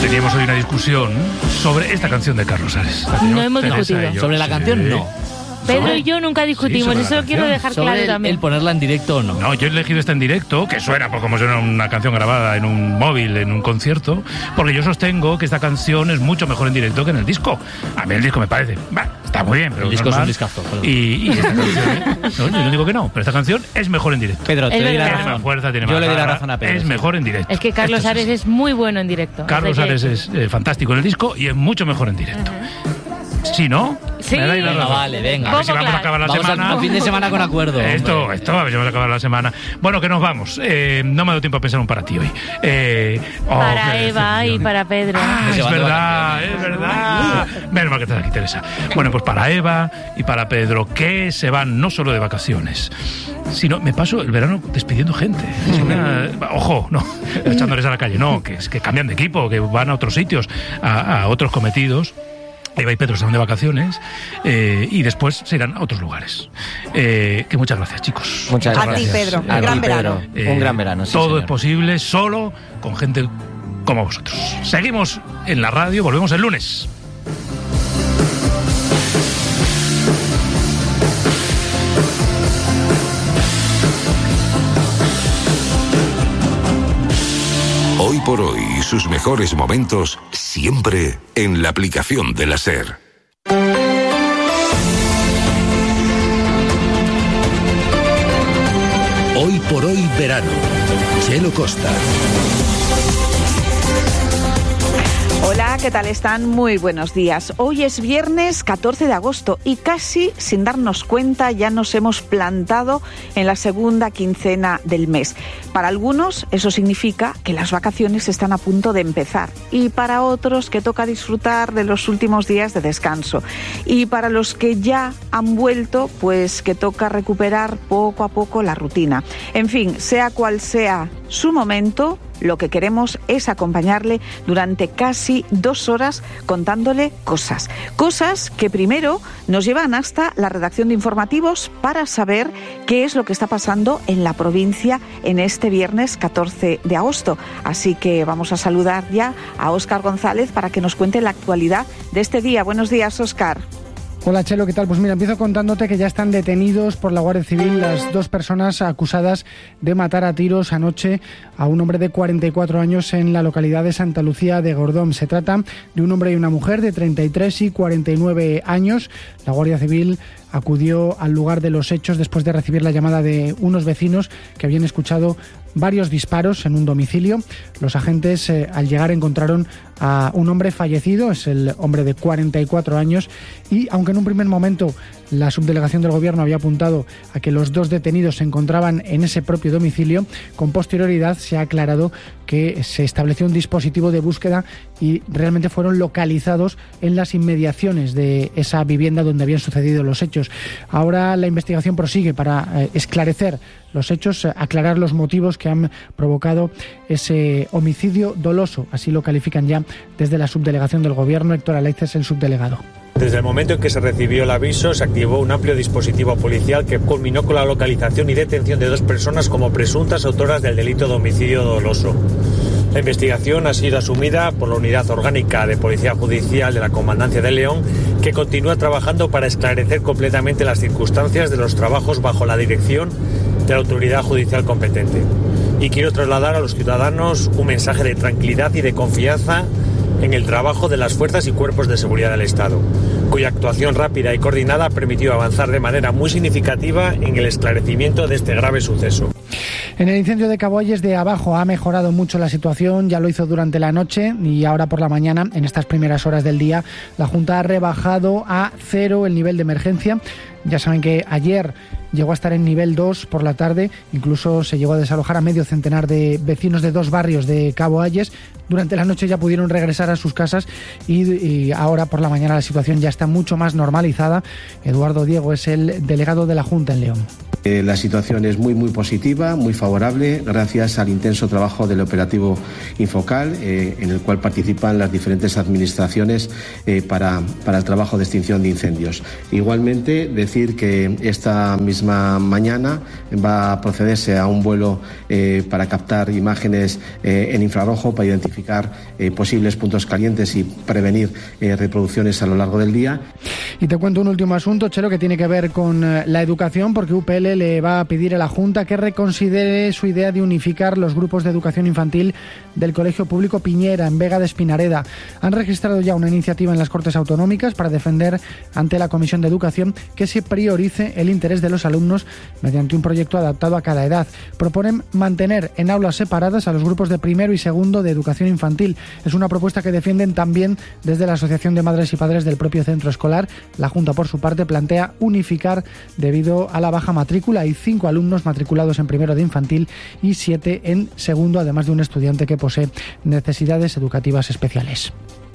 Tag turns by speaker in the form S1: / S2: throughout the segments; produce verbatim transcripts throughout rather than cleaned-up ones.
S1: Teníamos hoy una discusión sobre esta canción de Carlos Ares.
S2: No hemos discutido.
S3: ¿Sobre la canción?
S1: Sí.
S3: No.
S2: Pedro y yo nunca discutimos,
S1: Sí,
S2: eso lo quiero dejar
S3: Sobre
S2: claro
S3: el,
S2: también.
S3: el ponerla en directo o no.
S1: No, yo he elegido esta en directo, que suena pues, como suena una canción grabada en un móvil, en un concierto, porque yo sostengo que esta canción es mucho mejor en directo que en el disco. A mí el disco me parece, bah, está muy bien, pero
S3: El disco
S1: normal.
S3: es un discazo. Perdón.
S1: Y, y esta canción, ¿eh? no, yo no digo que no, pero esta canción es mejor en directo.
S3: Pedro, te
S2: Es
S3: doy la
S2: verdad.
S1: Tiene más
S3: razón.
S1: fuerza, tiene
S3: Yo
S1: más
S3: le doy la
S1: garra,
S3: razón a Pedro.
S1: Es
S3: sí.
S1: mejor en directo.
S2: Es que Carlos
S1: Esto es
S2: Ares
S1: así.
S2: es muy bueno en directo.
S1: Carlos
S2: O sea que-
S1: Ares es eh, fantástico en el disco y es mucho mejor en directo. Si no,
S2: Sí.
S1: me dais la
S3: Venga,
S1: razón.
S3: vale, venga.
S1: A ver si
S2: Poco
S1: vamos a
S2: claro.
S1: acabar la
S3: Vamos
S1: semana.
S3: al fin de semana con acuerdo.
S1: Esto,
S3: hombre.
S1: esto, a ver si vamos a acabar la semana. Bueno, que nos vamos. Eh, no me ha dado tiempo a pensar un para ti hoy. Eh, oh,
S2: Para
S1: qué
S2: Eva
S1: decepción.
S2: y para Pedro.
S1: Ah,
S3: Se
S1: es
S3: van de
S1: verdad,
S3: vacaciones.
S1: es verdad. Menos mal que estás aquí, Teresa. Bueno, pues para Eva y para Pedro, que se van no solo de vacaciones, sino me paso el verano despidiendo gente. Es una- ojo, no, echándoles a la calle, no, que es que cambian de equipo, que van a otros sitios, a, a otros cometidos. Eva y Pedro se van de vacaciones eh, y después se irán a otros lugares. Eh, que muchas gracias, chicos.
S4: Muchas
S5: A ti,
S4: gracias.
S5: Pedro.
S3: A
S5: Un
S3: ti,
S5: gran
S3: Pedro.
S5: verano.
S1: Eh,
S4: Un gran verano, sí,
S1: todo
S4: señor.
S1: es posible solo con gente como vosotros. Seguimos en la radio, volvemos el lunes.
S6: Hoy por hoy, sus mejores momentos siempre en la aplicación de la SER.
S7: Hoy por hoy verano. Chelo Costa.
S5: Hola, ¿qué tal están? Muy buenos días. Hoy es viernes catorce de agosto y casi sin darnos cuenta ya nos hemos plantado en la segunda quincena del mes. Para algunos eso significa que las vacaciones están a punto de empezar y para otros que toca disfrutar de los últimos días de descanso. Y para los que ya han vuelto, pues que toca recuperar poco a poco la rutina. En fin, sea cual sea su momento, lo que queremos es acompañarle durante casi dos horas contándole cosas. Cosas que primero nos llevan hasta la redacción de informativos para saber qué es lo que está pasando en la provincia en este viernes catorce de agosto. Así que vamos a saludar ya a Óscar González para que nos cuente la actualidad de este día. Buenos días, Óscar.
S8: Hola Chelo, ¿qué tal? Pues mira, empiezo contándote que ya están detenidos por la Guardia Civil las dos personas acusadas de matar a tiros anoche a un hombre de cuarenta y cuatro años en la localidad de Santa Lucía de Gordón. Se trata de un hombre y una mujer de treinta y tres y cuarenta y nueve años. La Guardia Civil acudió al lugar de los hechos después de recibir la llamada de unos vecinos que habían escuchado varios disparos en un domicilio. Los agentes eh, al llegar encontraron a un hombre fallecido, es el hombre de cuarenta y cuatro años, y aunque en un primer momento la subdelegación del gobierno había apuntado a que los dos detenidos se encontraban en ese propio domicilio, con posterioridad se ha aclarado que se estableció un dispositivo de búsqueda y realmente fueron localizados en las inmediaciones de esa vivienda donde habían sucedido los hechos. Ahora la investigación prosigue para eh, esclarecer los hechos, aclarar los motivos que han provocado ese homicidio doloso, así lo califican ya desde la subdelegación del gobierno. Héctor Alaiza es el subdelegado.
S9: Desde el momento en que se recibió el aviso, se activó un amplio dispositivo policial que culminó con la localización y detención de dos personas como presuntas autoras del delito de homicidio doloso. La investigación ha sido asumida por la Unidad Orgánica de Policía Judicial de la Comandancia de León, que continúa trabajando para esclarecer completamente las circunstancias de los trabajos bajo la dirección de la autoridad judicial competente. Y quiero trasladar a los ciudadanos un mensaje de tranquilidad y de confianza en el trabajo de las fuerzas y cuerpos de seguridad del Estado, cuya actuación rápida y coordinada permitió avanzar de manera muy significativa en el esclarecimiento de este grave suceso.
S8: En el incendio de Caboyes de Abajo ha mejorado mucho la situación, ya lo hizo durante la noche y ahora por la mañana, en estas primeras horas del día, la Junta ha rebajado a cero el nivel de emergencia. Ya saben que ayer llegó a estar en nivel dos por la tarde, incluso se llegó a desalojar a medio centenar de vecinos de dos barrios de Cabo Ayes. Durante la noche ya pudieron regresar a sus casas y, y ahora por la mañana la situación ya está mucho más normalizada. Eduardo Diego es el delegado de la Junta en León.
S10: Eh, la situación es muy muy positiva, muy favorable.
S4: favorable gracias al intenso trabajo del operativo Infocal, eh, en el cual participan las diferentes administraciones eh, para, para el trabajo de extinción de incendios. Igualmente, decir que esta misma mañana va a procederse a un vuelo eh, para captar imágenes eh, en infrarrojo para identificar eh, posibles puntos calientes y prevenir eh, reproducciones a lo largo del día.
S8: Y te cuento un último asunto, Chelo, que tiene que ver con eh, la educación, porque U P L le va a pedir a la Junta que reconsidere su idea de unificar los grupos de educación infantil del Colegio Público Piñera, en Vega de Espinareda. Han registrado ya una iniciativa en las Cortes Autonómicas para defender ante la Comisión de Educación que se priorice el interés de los alumnos mediante un proyecto adaptado a cada edad. Proponen mantener en aulas separadas a los grupos de primero y segundo de educación infantil. Es una propuesta que defienden también desde la Asociación de Madres y Padres del propio centro escolar. La Junta, por su parte, plantea unificar debido a la baja matrícula. Hay cinco alumnos matriculados en primero de infantil y siete en segundo, además de un estudiante que posee necesidades educativas especiales.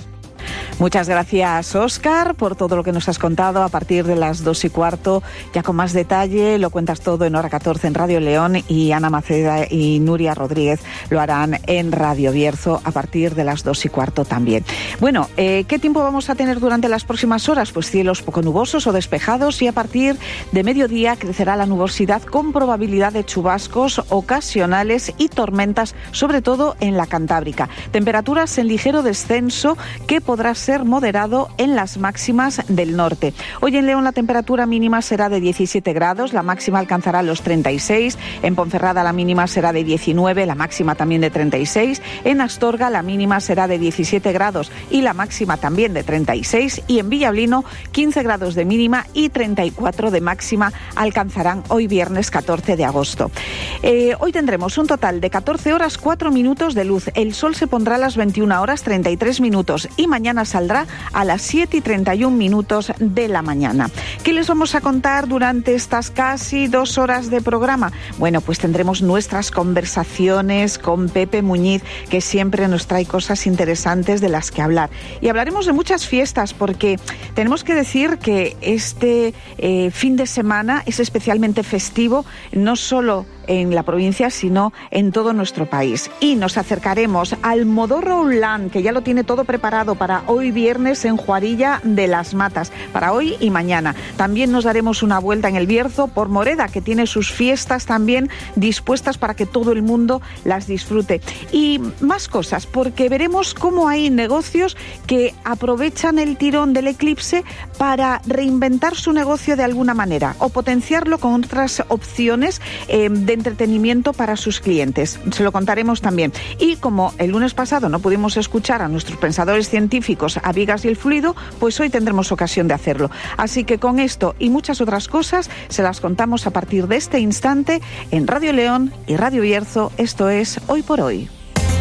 S5: Muchas gracias, Óscar, por todo lo que nos has contado a partir de las dos y cuarto. Ya con más detalle lo cuentas todo en Hora catorce en Radio León, y Ana Maceda y Nuria Rodríguez lo harán en Radio Bierzo a partir de las dos y cuarto también. Bueno, eh, ¿qué tiempo vamos a tener durante las próximas horas? Pues cielos poco nubosos o despejados, y a partir de mediodía crecerá la nubosidad con probabilidad de chubascos ocasionales y tormentas, sobre todo en la Cantábrica. Temperaturas en ligero descenso que podrá ser moderado en las máximas del norte. Hoy en León la temperatura mínima será de diecisiete grados, la máxima alcanzará los treinta y seis, en Ponferrada la mínima será de diecinueve, la máxima también de treinta y seis, en Astorga la mínima será de diecisiete grados y la máxima también de treinta y seis, y en Villablino quince grados de mínima y treinta y cuatro de máxima alcanzarán hoy viernes catorce de agosto. Eh, hoy tendremos un total de catorce horas cuatro minutos de luz, el sol se pondrá a las veintiuna horas treinta y tres minutos y mañana saldrá a las siete y treinta y un minutos de la mañana. ¿Qué les vamos a contar durante estas casi dos horas de programa? Bueno, pues tendremos nuestras conversaciones con Pepe Muñiz, que siempre nos trae cosas interesantes de las que hablar. Y hablaremos de muchas fiestas, porque tenemos que decir que este eh, fin de semana es especialmente festivo, no solo en la provincia, sino en todo nuestro país. Y nos acercaremos al Modorro Land, que ya lo tiene todo preparado para hoy viernes en Juarilla de las Matas, para hoy y mañana. También nos daremos una vuelta en el Bierzo por Moreda, que tiene sus fiestas también dispuestas para que todo el mundo las disfrute. Y más cosas, porque veremos cómo hay negocios que aprovechan el tirón del eclipse para reinventar su negocio de alguna manera o potenciarlo con otras opciones eh, de entretenimiento para sus clientes. Se lo contaremos también. Y como el lunes pasado no pudimos escuchar a nuestros pensadores científicos, a Vigas y el Fluido, pues hoy tendremos ocasión de hacerlo. Así que con esto y muchas otras cosas se las contamos a partir de este instante en Radio León y Radio Bierzo. Esto es Hoy por Hoy.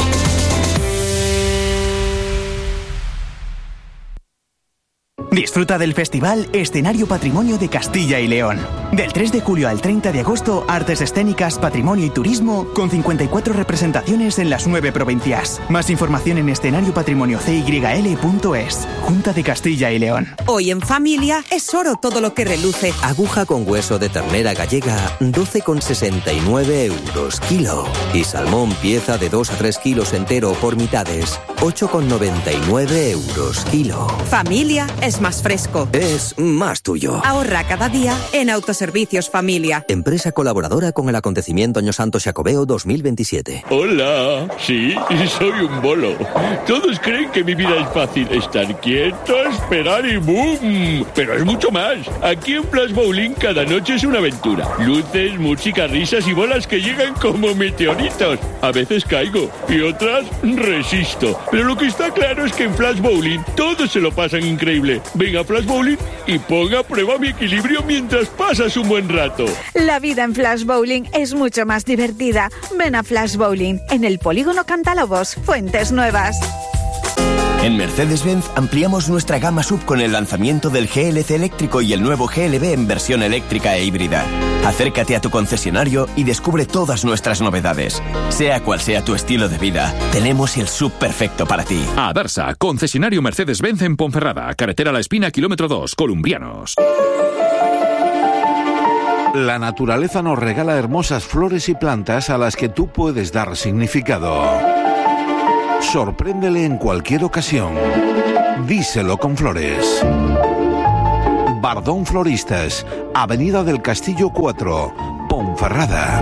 S10: Disfruta del festival Escenario Patrimonio de Castilla y León. Del tres de julio al treinta de agosto, artes escénicas, patrimonio y turismo, con cincuenta y cuatro representaciones en las nueve provincias. Más información en escenario patrimonio c y l punto es. Junta de Castilla y León.
S11: Hoy en familia es oro todo lo que reluce.
S12: Aguja con hueso de ternera gallega, doce con sesenta y nueve euros kilo. Y salmón pieza de dos a tres kilos entero por mitades, ocho con noventa y nueve euros kilo.
S11: Familia es más fresco.
S12: Es más tuyo.
S11: Ahorra cada día en Autoservicios Familia.
S12: Empresa colaboradora con el acontecimiento Año Santo Xacobeo dos mil veintisiete.
S13: Hola, sí, soy un bolo. Todos creen que mi vida es fácil. Estar quieto, esperar y ¡boom! Pero es mucho más. Aquí en Flash Bowling cada noche es una aventura. Luces, música, risas y bolas que llegan como meteoritos. A veces caigo y otras resisto. Pero lo que está claro es que en Flash Bowling todos se lo pasan increíble. Venga a Flash Bowling y ponga a prueba mi equilibrio mientras pasas un buen rato.
S14: La vida en Flash Bowling es mucho más divertida. Ven a Flash Bowling en el Polígono Cantalobos, Fuentes Nuevas.
S15: En Mercedes-Benz ampliamos nuestra gama sub con el lanzamiento del G L C eléctrico y el nuevo G L B en versión eléctrica e híbrida. Acércate a tu concesionario y descubre todas nuestras novedades. Sea cual sea tu estilo de vida, tenemos el sub perfecto para ti.
S16: Adarsa, concesionario Mercedes-Benz en Ponferrada, carretera La Espina, kilómetro dos, Columbrianos.
S17: La naturaleza nos regala hermosas flores y plantas a las que tú puedes dar significado. Sorpréndele en cualquier ocasión. Díselo con flores. Bardón Floristas, Avenida del Castillo cuatro, Ponferrada.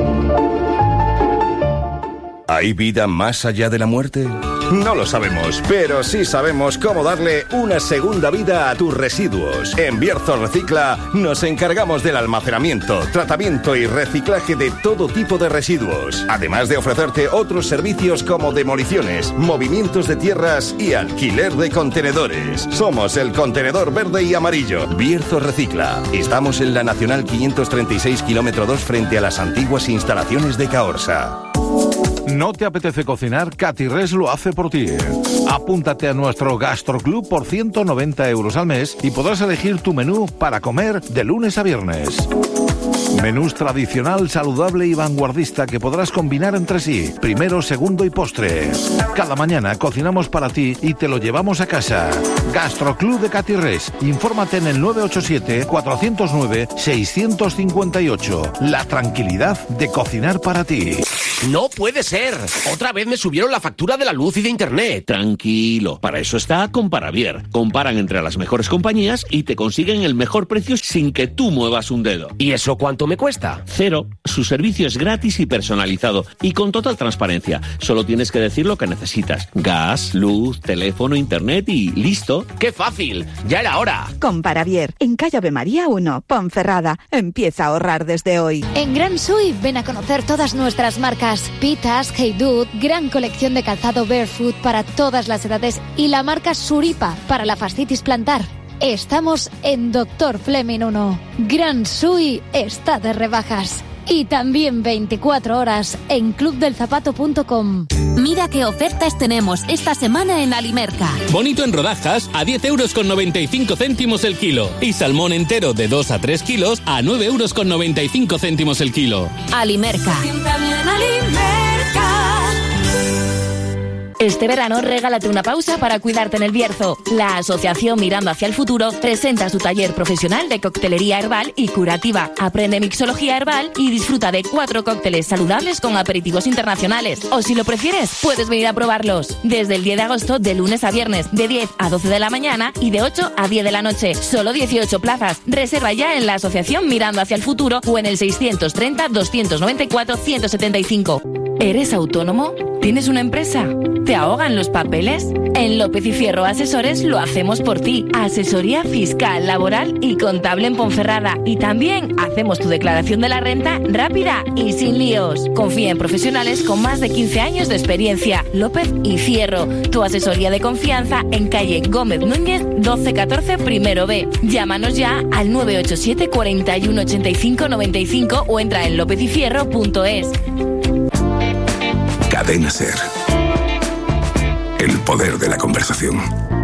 S18: ¿Hay vida más allá de la muerte? No lo sabemos, pero sí sabemos cómo darle una segunda vida a tus residuos. En Bierzo Recicla nos encargamos del almacenamiento, tratamiento y reciclaje de todo tipo de residuos, además de ofrecerte otros servicios como demoliciones, movimientos de tierras y alquiler de contenedores. Somos el contenedor verde y amarillo. Bierzo Recicla. Estamos en la Nacional quinientos treinta y seis, kilómetro dos, frente a las antiguas instalaciones de Caorsa.
S17: ¿No te apetece cocinar? Catirres lo hace por ti. Apúntate a nuestro Gastroclub por ciento noventa euros al mes y podrás elegir tu menú para comer de lunes a viernes. Menús tradicional, saludable y vanguardista que podrás combinar entre sí, primero, segundo y postre. Cada mañana cocinamos para ti y te lo llevamos a casa. Gastroclub de Catirres. Infórmate en el nueve ocho siete, cuatro cero nueve, seis cinco ocho. La tranquilidad de cocinar para ti.
S19: ¡No puede ser! Otra vez me subieron la factura de la luz y de internet. Tranquilo, para eso está Comparavier. Comparan entre las mejores compañías y te consiguen el mejor precio sin que tú muevas un dedo. ¿Y eso cuánto me cuesta?
S20: Cero. Su servicio es gratis y personalizado y con total transparencia. Solo tienes que decir lo que necesitas. Gas, luz, teléfono, internet y listo.
S19: ¡Qué fácil! ¡Ya era hora!
S14: Comparavier, en calle Ave María uno, Ponferrada. Empieza a ahorrar desde hoy.
S21: En Gran Sui, ven a conocer todas nuestras marcas. Pitas, Hey Dude, gran colección de calzado barefoot para todas las edades y la marca Suripa para la fascitis plantar. Estamos en Doctor Fleming uno. Gran Sui está de rebajas. Y también veinticuatro horas en club del zapato punto com.
S22: Mira qué ofertas tenemos esta semana en Alimerca.
S23: Bonito en rodajas a diez euros con noventa y cinco céntimos el kilo. Y salmón entero de dos a tres kilos a nueve euros con noventa y cinco céntimos el kilo.
S22: Alimerca.
S24: Este verano regálate una pausa para cuidarte en el Bierzo. La Asociación Mirando hacia el Futuro presenta su taller profesional de coctelería herbal y curativa. Aprende mixología herbal y disfruta de cuatro cócteles saludables con aperitivos internacionales. O si lo prefieres, puedes venir a probarlos. Desde el diez de agosto, de lunes a viernes, de diez a doce de la mañana y de ocho a diez de la noche. Solo dieciocho plazas. Reserva ya en la Asociación Mirando hacia el Futuro o en el seiscientos treinta, doscientos noventa y cuatro, ciento setenta y cinco. ¿Eres autónomo? ¿Tienes una empresa? ¿Te ahogan los papeles? En López y Fierro Asesores lo hacemos por ti. Asesoría fiscal, laboral y contable en Ponferrada. Y también hacemos tu declaración de la renta rápida y sin líos. Confía en profesionales con más de quince años de experiencia. López y Fierro, tu asesoría de confianza en calle Gómez Núñez, doce catorce, primero B. Llámanos ya al nueve ocho siete, cuarenta y uno, ochenta y cinco, noventa y cinco o entra en lópez y fierro punto es.
S6: Cadena SER. El poder de la conversación.